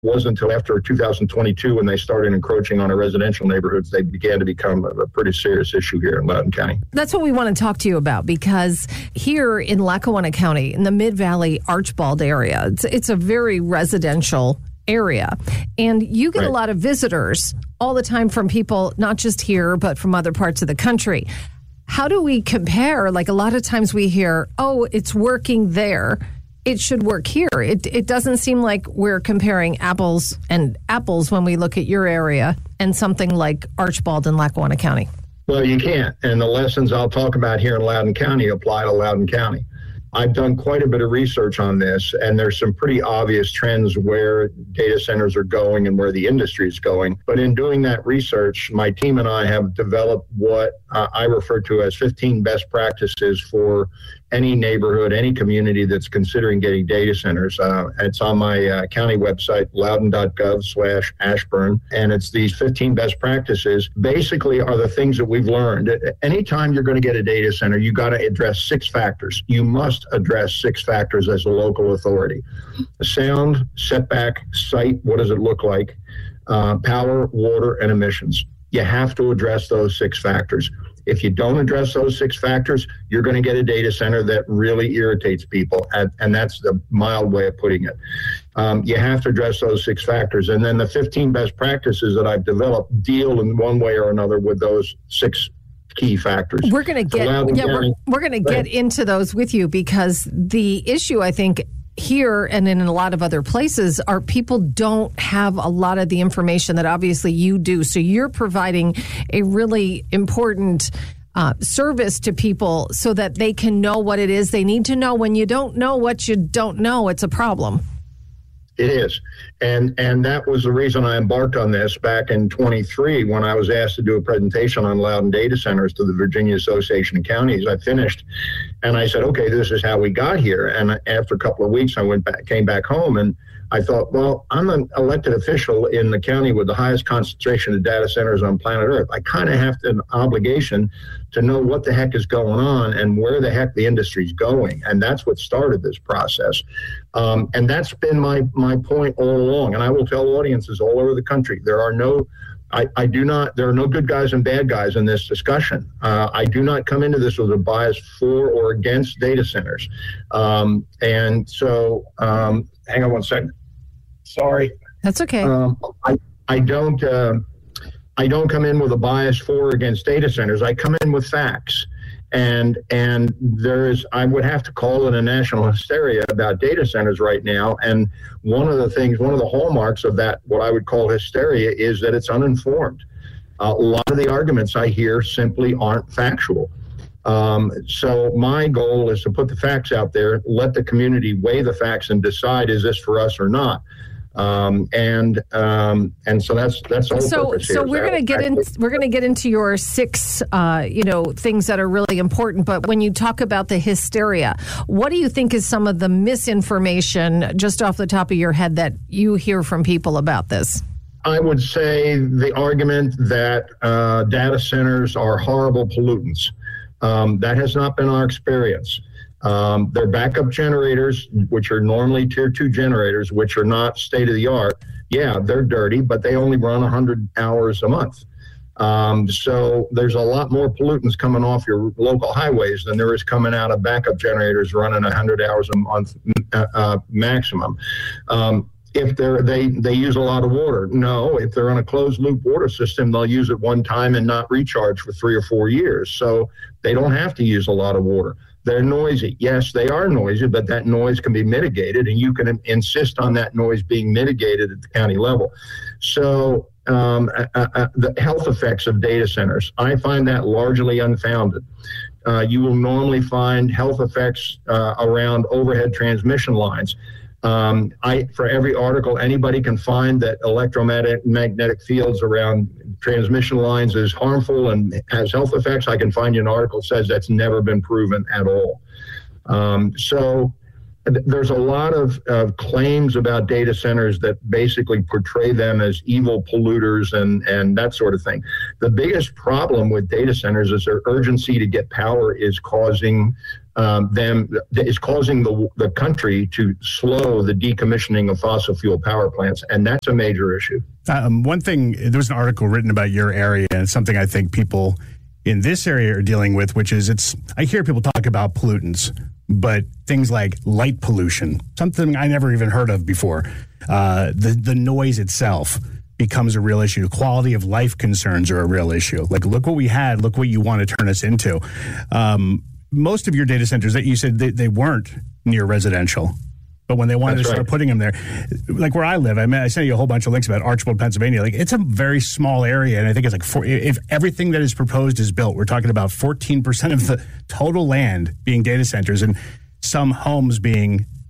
wasn't until after 2022 when they started encroaching on our residential neighborhoods, they began to become a pretty serious issue here in Loudoun County. That's what we want to talk to you about, because here in Lackawanna County, in the Mid-Valley Archbald area, it's a very residential area. And you get a lot of visitors all the time from people, not just here, but from other parts of the country. How do we compare? Like, a lot of times we hear, oh, it's working there, it should work here. It doesn't seem like we're comparing apples and apples when we look at your area and something like Archbald in Lackawanna County. Well, you can't. And the lessons I'll talk about here in Loudoun County apply to Loudoun County. I've done quite a bit of research on this, and there's some pretty obvious trends where data centers are going and where the industry is going. But in doing that research, my team and I have developed what I refer to as 15 best practices for any neighborhood, any community that's considering getting data centers. It's on my county website, loudoun.gov/Ashburn. And it's these 15 best practices basically are the things that we've learned. Anytime you're going to get a data center, you got to address 6 factors. You must address 6 factors as a local authority. Sound, setback, site, what does it look like? Power, water, and emissions. You have to address those 6 factors. If you don't address those 6 factors, you're going to get a data center that really irritates people, and that's the mild way of putting it. You have to address those 6 factors, and then the 15 best practices that I've developed deal in one way or another with those 6 key factors. We're going to get we're going to get into those with you, because the issue, I think, here and in a lot of other places are people don't have a lot of the information that obviously you do. So you're providing a really important service to people so that they can know what it is they need to know. When you don't know what you don't know, it's a problem. It is. And that was the reason I embarked on this back in 23 when I was asked to do a presentation on Loudoun data centers to the Virginia Association of Counties. I finished and I said, okay, this is how we got here. And after a couple of weeks, I came back home, and I thought, well, I'm an elected official in the county with the highest concentration of data centers on planet Earth. I kind of have an obligation to know what the heck is going on and where the heck the industry's going. And that's what started this process. And that's been my point all along. And I will tell audiences all over the country, there are no good guys and bad guys in this discussion. I do not come into this with a bias for or against data centers. And so, hang on one second. Sorry. That's okay. I don't come in with a bias for or against data centers. I come in with facts. And I would have to call it a national hysteria about data centers right now. And one of the hallmarks of that, what I would call hysteria, is that it's uninformed. A lot of the arguments I hear simply aren't factual. So my goal is to put the facts out there, let the community weigh the facts and decide, is this for us or not? And so that's the whole purpose here. So we're going to get into your 6 things that are really important. But when you talk about the hysteria, what do you think is some of the misinformation just off the top of your head that you hear from people about this? I would say the argument that data centers are horrible pollutants. That has not been our experience. They're backup generators, which are normally tier 2 generators, which are not state of the art. Yeah, they're dirty, but they only run 100 hours a month. So there's a lot more pollutants coming off your local highways than there is coming out of backup generators running 100 hours a month maximum. If they use a lot of water. No, if they're on a closed loop water system, they'll use it one time and not recharge for 3 or 4 years. So they don't have to use a lot of water. They're noisy. Yes, they are noisy, but that noise can be mitigated, and you can insist on that noise being mitigated at the county level. So the health effects of data centers, I find that largely unfounded. You will normally find health effects around overhead transmission lines. For every article, anybody can find that electromagnetic fields around transmission lines is harmful and has health effects. I can find you an article that says that's never been proven at all. So there's a lot of claims about data centers that basically portray them as evil polluters and that sort of thing. The biggest problem with data centers is their urgency to get power is causing the country to slow the decommissioning of fossil fuel power plants, and that's a major issue. One thing, there was an article written about your area, and it's something I think people in this area are dealing with, which is I hear people talk about pollutants, but things like light pollution, something I never even heard of before, the noise itself becomes a real issue. Quality of life concerns are a real issue. Like, look what we had, look what you want to turn us into. Most of your data centers that you said they weren't near residential, but when they wanted to start putting them there, like where I live, I sent you a whole bunch of links about Archbold, Pennsylvania. Like, it's a very small area, and I think it's like if everything that is proposed is built, we're talking about 14% of the total land being data centers, and some homes being